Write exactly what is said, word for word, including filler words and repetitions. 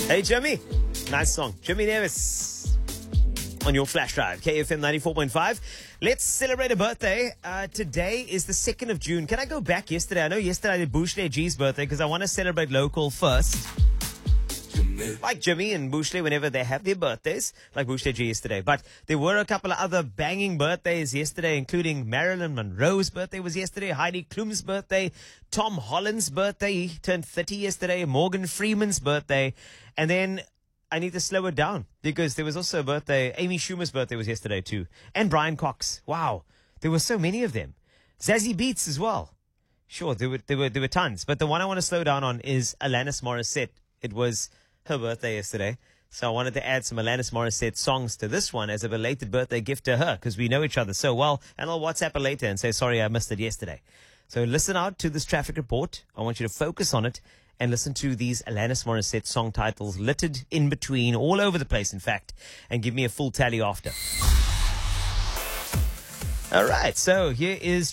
Hey, Jimmy. Nice song. Jimmy Davis on your flash drive, K F M ninety-four point five. Let's celebrate a birthday. Uh, today is the second of June. Can I go back yesterday? I know yesterday I did Bushle G's birthday because I want to celebrate local first. Like Jimmy and Bushle whenever they have their birthdays, like Bushle G yesterday. But there were a couple of other banging birthdays yesterday, including Marilyn Monroe's birthday was yesterday, Heidi Klum's birthday, Tom Holland's birthday, he turned thirty yesterday, Morgan Freeman's birthday, and then I need to slow it down because there was also a birthday, Amy Schumer's birthday was yesterday too, and Brian Cox. Wow, there were so many of them. Zazie Beetz as well. Sure, there were, there were, there were tons, but the one I want to slow down on is Alanis Morissette. It was her birthday yesterday, so I wanted to add some Alanis Morissette songs to this one as a belated birthday gift to her because we know each other so well, and I'll WhatsApp her later and say, sorry, I missed it yesterday. So listen out to this traffic report. I want you to focus on it and listen to these Alanis Morissette song titles littered in between, all over the place, in fact, and give me a full tally after. All right, so here is